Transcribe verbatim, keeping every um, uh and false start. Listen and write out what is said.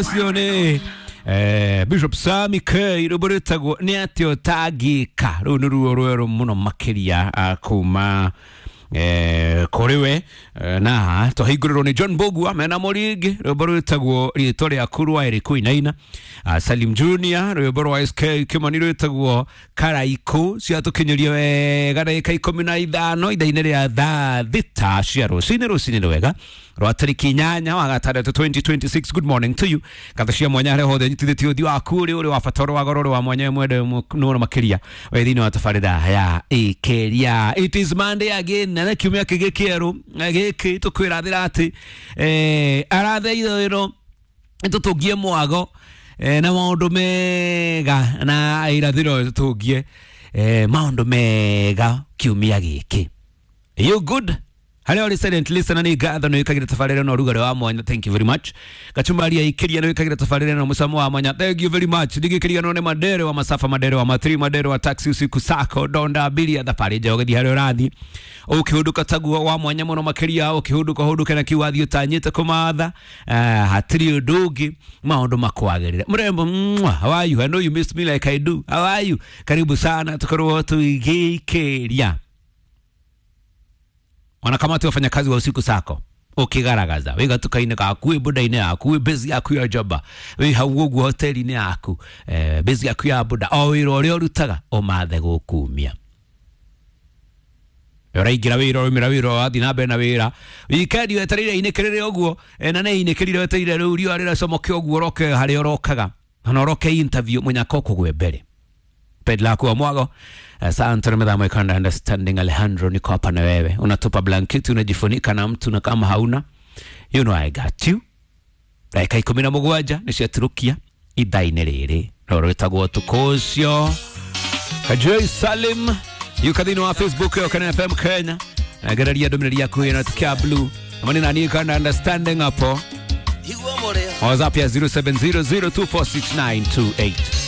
Osione eh Bishop Sami K ruburitago ni atyo tagika runo ruero muno makeria kuma eh korewe na tohiguriro ni John Bogu amena morige ruburitago ritore akurwa iri kuinaina Salim Junior ruburo S K kimaniro itagwo Karaiko ciatukinyirio wega ika ikumi na ithano idainere ya tha thita cia rucini rucini wega rwa tariki nyanya wa gatandatu twenty twenty-six. Good morning to you kathashia mwanya hare hothe nyitithiti uthi waku uri uri wa fatoro wa gororo wa mwanya mwede nuno makiria wethini wa tafarida ya ikeria. It is Monday again na kiumia kigekeru giki tukwirathira ati eh arathe ithiro tutugie mwago eh na maundu mega na irathiro tutugie eh maundu mega kiumia giki. You good? Hello, resident listener ni gather no ikagira tafarere no rugare wa mwanya. Thank you very much. Kachumbaria ikiria no ikagira tafarere no musamo wa mwanya. Thank you very much. Digikiria no ne madere wa masafa madere wa matri madere wa taxi usiku sako donda abilia da pare joga haro radhi. Ukihuduka tagwa wa mwanya mono makiria ukihuduka huduka na kiwathi utanyite kumatha uh, hatiri udugi maundu makwagerire. Mrembo how are you? I know you missed me like I do. How are you? Karibu sana tukorwo tuigikiria. Wanakamati wafanya kazi wa usiku sako ukigaragaza wega tukaine ka kuwe buda ine aku bezi yaku ya joba we hawugu hoteli ne aku eh bezi yaku ya buda o wiro ri orutaga o mathe gukumia yora igira wiro ri mirawiro athi na bena wira weekend wetarire ine kirire oguo na ne ine kirire wetarire ri uri ari somoke oguo roke hari orokaga na roke interview munyako kugwe mbere pedla kwa mwago. Asante mdhamu ikanda understanding Alejandro niko hapa na wewe. Unatupa blanketi unajifunika na mtu na kama hauna. You know I got you. Like ikumi na mugwanja nishiaturukia idaine riri. Roro itaguwa tukosyo. Kajoi Salim. Yukadino wa Facebook yo kana F M Kenya. Nagararia dominaria kuya na tukia blue. Amani nani ikanda understanding hapo. WhatsApp ya zero seven zero zero two four six nine two eight.